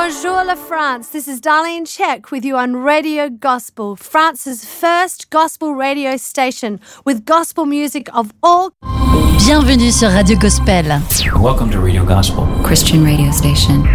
Bonjour la France, this is Darlene Check with you on Radio Gospel, France's first gospel radio station with gospel music of all. Bienvenue sur Radio Gospel. Welcome to Radio Gospel, Christian radio station.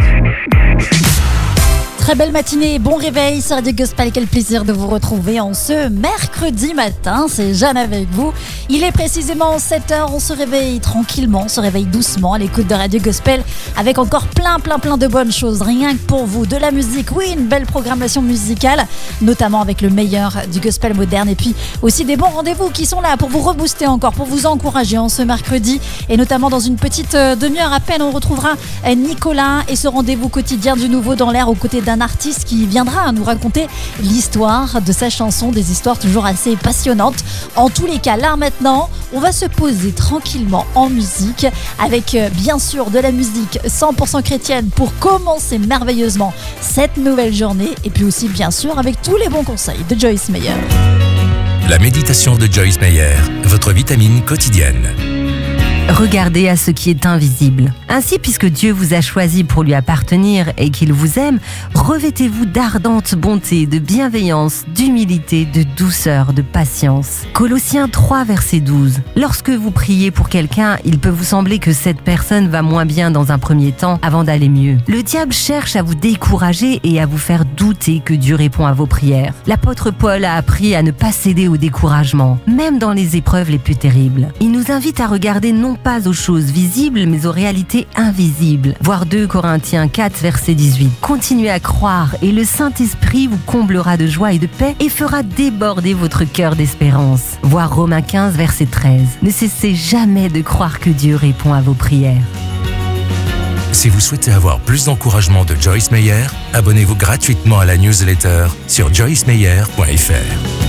Très belle matinée, bon réveil sur Radio Gospel. Quel plaisir de vous retrouver en ce mercredi matin. C'est Jeanne avec vous. Il est précisément 7h. On se réveille tranquillement, on se réveille doucement à l'écoute de Radio Gospel avec encore plein de bonnes choses. Rien que pour vous. De la musique, oui, une belle programmation musicale, notamment avec le meilleur du gospel moderne. Et puis aussi des bons rendez-vous qui sont là pour vous rebooster encore, pour vous encourager en ce mercredi. Et notamment dans une petite demi-heure à peine, on retrouvera Nicolas et ce rendez-vous quotidien du nouveau dans l'air aux côtés d'un artiste qui viendra nous raconter l'histoire de sa chanson, des histoires toujours assez passionnantes. En tous les cas, là maintenant, on va se poser tranquillement en musique avec bien sûr de la musique 100% chrétienne pour commencer merveilleusement cette nouvelle journée et puis aussi bien sûr avec tous les bons conseils de Joyce Meyer. La méditation de Joyce Meyer, votre vitamine quotidienne. Regardez à ce qui est invisible. Ainsi, puisque Dieu vous a choisi pour lui appartenir et qu'il vous aime, revêtez-vous d'ardente bonté, de bienveillance, d'humilité, de douceur, de patience. Colossiens 3, verset 12. Lorsque vous priez pour quelqu'un, il peut vous sembler que cette personne va moins bien dans un premier temps avant d'aller mieux. Le diable cherche à vous décourager et à vous faire douter que Dieu répond à vos prières. L'apôtre Paul a appris à ne pas céder au découragement, même dans les épreuves les plus terribles. Il nous invite à regarder non pas aux choses visibles, mais aux réalités invisibles. Voir 2 Corinthiens 4, verset 18. Continuez à croire et le Saint-Esprit vous comblera de joie et de paix et fera déborder votre cœur d'espérance. Voir Romains 15, verset 13. Ne cessez jamais de croire que Dieu répond à vos prières. Si vous souhaitez avoir plus d'encouragement de Joyce Meyer, abonnez-vous gratuitement à la newsletter sur joycemeyer.fr.